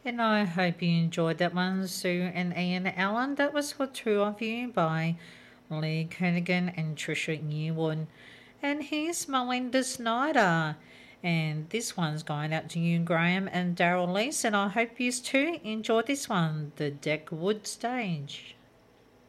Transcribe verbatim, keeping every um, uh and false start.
And I hope you enjoyed that one, Sue and Ian Allen. That was for two of you by Lee Kernaghan and Trisha Yearwood. And here's Melinda Snyder. And this one's going out to you, Graham and Daryl Lease. And I hope you too enjoyed this one, The Deckwood Stage.